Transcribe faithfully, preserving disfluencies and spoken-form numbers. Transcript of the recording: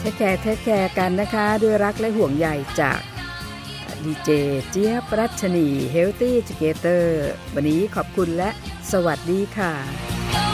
เทคแคร์เทคแคร์กันนะคะด้วยรักและห่วงใยจากดีเจเจี๊ยบรัชนี Healthy Together วันนี้ขอบคุณและสวัสดีค่ะ